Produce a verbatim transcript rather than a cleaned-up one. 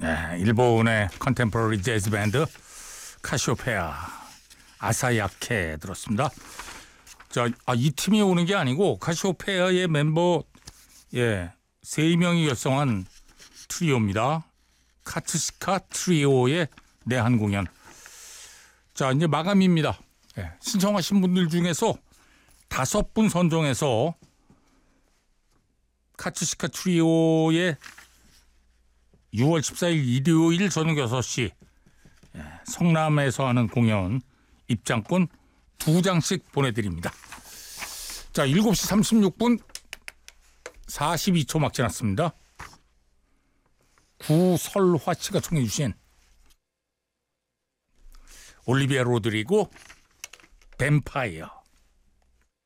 예, 일본의 컨템포러리 재즈 밴드 카시오페아 아사야케 들었습니다. 자, 아, 이 팀이 오는 게 아니고 카시오페아의 멤버 예, 세 명이 결성한 트리오입니다. 카츠시카 트리오의 내한 공연. 자, 이제 마감입니다. 예, 신청하신 분들 중에서 다섯 분 선정해서 카츠시카 트리오의 유월 십사일 일요일 저녁 여섯 시 예, 성남에서 하는 공연 입장권 두 장씩 보내드립니다. 자, 일곱 시 삼십육 분 사십이 초 막 지났습니다. 구설화 씨가 청해 주신 올리비아 로드리고 뱀파이어.